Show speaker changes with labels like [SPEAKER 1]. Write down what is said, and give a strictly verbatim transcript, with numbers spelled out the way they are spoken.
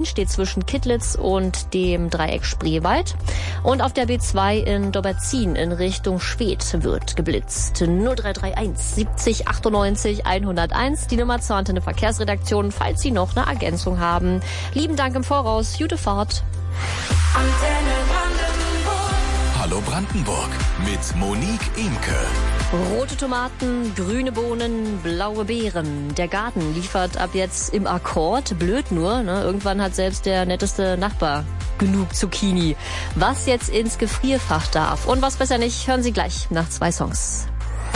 [SPEAKER 1] steht zwischen Kittlitz und dem Dreieck Spreewald. Und auf der B zwei in Dobberzin in Richtung Schwedt wird geblitzt. null drei drei eins siebzig achtundneunzig hunderteins, die Nummer zur Antenne Verkehrsredaktion, falls Sie noch eine Ergänzung haben. Lieben Dank im Voraus, gute Fahrt.
[SPEAKER 2] Hallo Brandenburg mit Monique Imke.
[SPEAKER 1] Rote Tomaten, grüne Bohnen, blaue Beeren. Der Garten liefert ab jetzt im Akkord. Blöd nur, ne? Irgendwann hat selbst der netteste Nachbar genug Zucchini. Was jetzt ins Gefrierfach darf und was besser nicht, hören Sie gleich nach zwei Songs.